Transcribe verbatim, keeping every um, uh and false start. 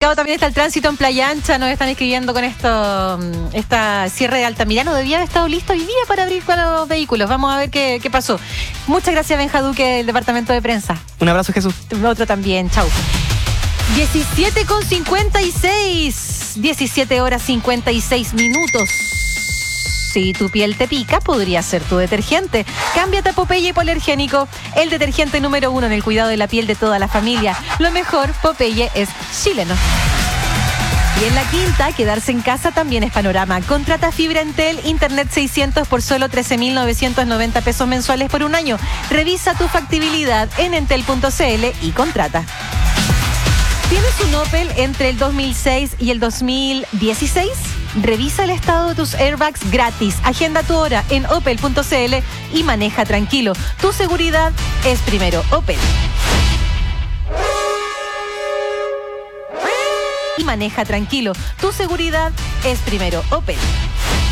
complicado también está el tránsito en Playa Ancha. Nos están escribiendo con esto, esta cierre de Altamirano. Debía haber estado listo hoy día para abrir con los vehículos. Vamos a ver qué, qué pasó. Muchas gracias, Benja Duque, del departamento de prensa. Un abrazo, Jesús. Otro también, chau. diecisiete con cincuenta y seis. diecisiete horas cincuenta y seis minutos. Si tu piel te pica, podría ser tu detergente. Cámbiate a Popeye Hipoalergénico, el detergente número uno en el cuidado de la piel de toda la familia. Lo mejor, Popeye es chileno. Y en la quinta, quedarse en casa también es panorama. Contrata fibra Entel, internet seiscientos por solo trece mil novecientos noventa pesos mensuales por un año. Revisa tu factibilidad en entel punto cl y contrata. ¿Tienes un Opel entre el dos mil seis y el dos mil dieciséis? Revisa el estado de tus airbags gratis. Agenda tu hora en opel punto cl y maneja tranquilo. Tu seguridad es primero. Opel. Y maneja tranquilo. Tu seguridad es primero. Opel.